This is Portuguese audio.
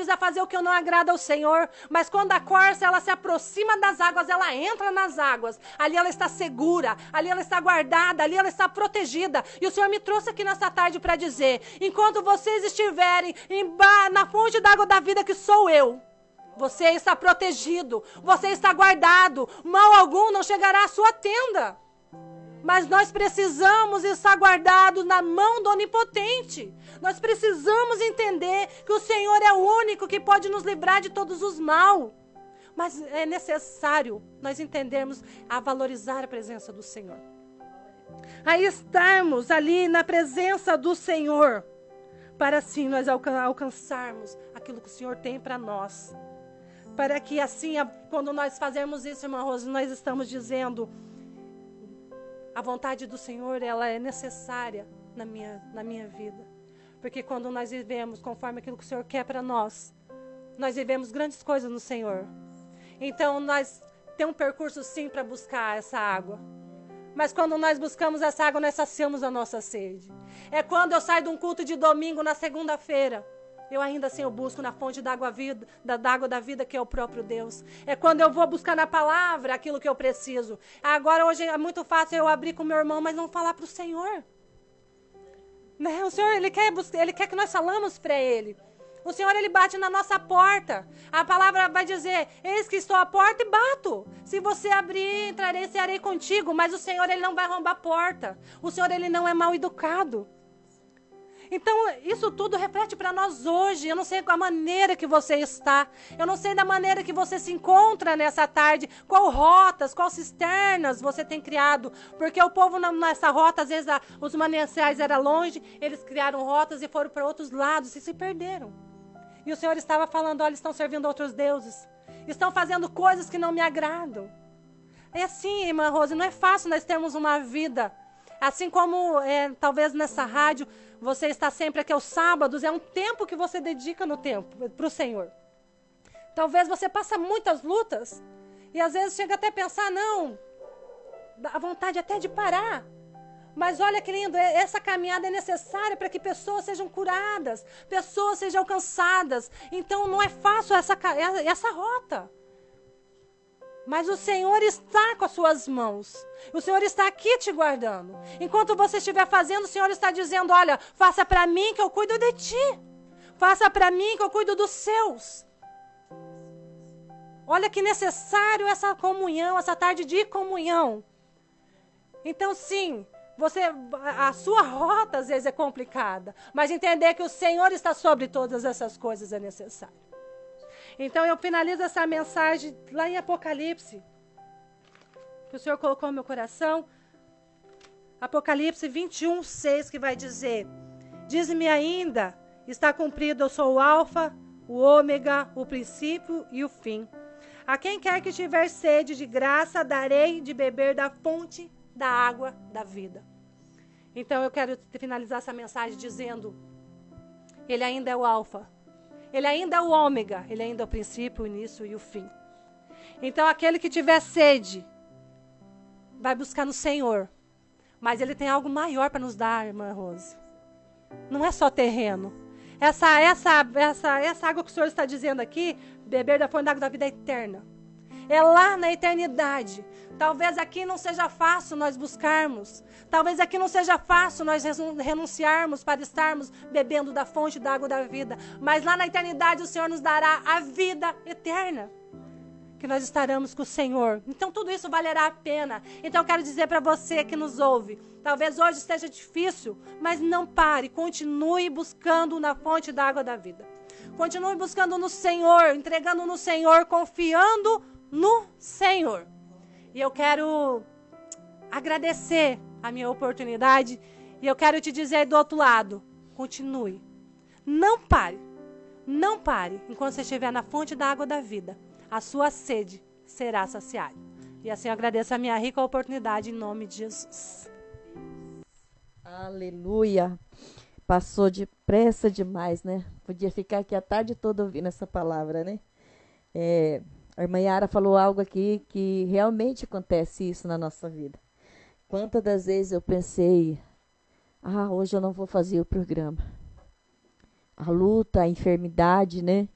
a fazer o que não agrada ao Senhor. Mas quando a corça, ela se aproxima das águas, ela entra nas águas. Ali ela está segura, ali ela está guardada, ali ela está protegida. E o Senhor me trouxe aqui nessa tarde para dizer, enquanto vocês estiverem na fonte da água da vida que sou eu, você está protegido, você está guardado, mal algum não chegará à sua tenda. Mas nós precisamos estar guardados na mão do Onipotente. Nós precisamos entender que o Senhor é o único que pode nos livrar de todos os mal. Mas é necessário nós entendermos a valorizar a presença do Senhor. Aí estarmos ali na presença do Senhor, para assim nós alcançarmos aquilo que o Senhor tem para nós. Para que assim, quando nós fazermos isso, irmã Rose, nós estamos dizendo, a vontade do Senhor, ela é necessária na minha vida. Porque quando nós vivemos conforme aquilo que o Senhor quer para nós vivemos grandes coisas no Senhor. Então, nós temos um percurso sim para buscar essa água. Mas quando nós buscamos essa água, nós saciamos a nossa sede. É quando eu saio de um culto de domingo, na segunda-feira, eu ainda assim eu busco na fonte da água da vida, que é o próprio Deus. É quando eu vou buscar na palavra aquilo que eu preciso. Agora, hoje é muito fácil eu abrir com meu irmão, mas não falar para o Senhor. Né? O Senhor, Ele quer que nós falamos para Ele. O Senhor, Ele bate na nossa porta. A palavra vai dizer, eis que estou à porta e bato. Se você abrir, entrarei e cearei contigo. Mas o Senhor, Ele não vai arrombar a porta. O Senhor, Ele não é mal educado. Então, isso tudo reflete para nós hoje. Eu não sei qual a maneira que você está. Eu não sei da maneira que você se encontra nessa tarde. Qual rotas, qual cisternas você tem criado. Porque o povo nessa rota, às vezes os mananciais eram longe. Eles criaram rotas e foram para outros lados e se perderam. E o Senhor estava falando, olha, estão servindo outros deuses. Estão fazendo coisas que não me agradam. É assim, irmã Rose, não é fácil nós termos uma vida. Assim como, talvez nessa rádio, você está sempre aqui aos sábados, é um tempo que você dedica no tempo para o Senhor. Talvez você passe muitas lutas e às vezes chega até a pensar, não, dá vontade até de parar. Mas olha que lindo, essa caminhada é necessária para que pessoas sejam curadas, pessoas sejam alcançadas. Então não é fácil essa rota. Mas o Senhor está com as suas mãos. O Senhor está aqui te guardando. Enquanto você estiver fazendo, o Senhor está dizendo, olha, faça para mim que eu cuido de ti. Faça para mim que eu cuido dos seus. Olha que necessário essa comunhão, essa tarde de comunhão. Então sim, a sua rota às vezes é complicada. Mas entender que o Senhor está sobre todas essas coisas é necessário. Então eu finalizo essa mensagem lá em Apocalipse, que o Senhor colocou no meu coração. Apocalipse 21, 6, que vai dizer, diz-me ainda, está cumprido, eu sou o alfa, o ômega, o princípio e o fim. A quem quer que tiver sede de graça, darei de beber da fonte da água da vida. Então eu quero finalizar essa mensagem dizendo, Ele ainda é o alfa. Ele ainda é o ômega, Ele ainda é o princípio, o início e o fim. Então, aquele que tiver sede, vai buscar no Senhor. Mas Ele tem algo maior para nos dar, irmã Rose. Não é só terreno. Essa água que o Senhor está dizendo aqui, beber da fonte da água da vida é eterna. É lá na eternidade. Talvez aqui não seja fácil nós buscarmos. Talvez aqui não seja fácil nós renunciarmos para estarmos bebendo da fonte da água da vida. Mas lá na eternidade o Senhor nos dará a vida eterna. Que nós estaremos com o Senhor. Então tudo isso valerá a pena. Então eu quero dizer para você que nos ouve. Talvez hoje esteja difícil, mas não pare. Continue buscando na fonte da água da vida. Continue buscando no Senhor, entregando no Senhor, confiando no Senhor. E eu quero agradecer a minha oportunidade. E eu quero te dizer do outro lado, continue. Não pare. Não pare. Enquanto você estiver na fonte da água da vida, a sua sede será saciada. E assim eu agradeço a minha rica oportunidade em nome de Jesus. Aleluia. Passou depressa demais, né? Podia ficar aqui a tarde toda ouvindo essa palavra, né? A irmã Yara falou algo aqui que realmente acontece isso na nossa vida. Quantas das vezes eu pensei, hoje eu não vou fazer o programa. A luta, a enfermidade, né?